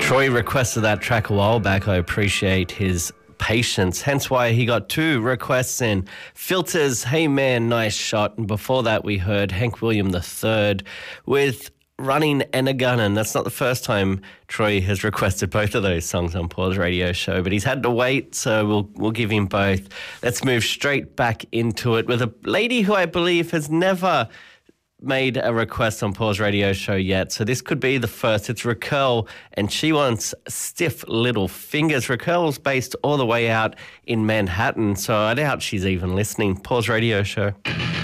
Troy requested that track a while back. I appreciate his patience, hence why he got 2 requests in. Filters, Hey Man, Nice Shot. And before that, we heard Hank William III with Running and a Gunnin'. That's not the first time Troy has requested both of those songs on Paul's radio show, but he's had to wait, so we'll give him both. Let's move straight back into it with a lady who I believe has never made a request on Paul's radio show yet, so this could be the first. It's Raquel, and she wants Stiff Little Fingers. Raquel's based all the way out in Manhattan, so I doubt she's even listening. Paul's radio show.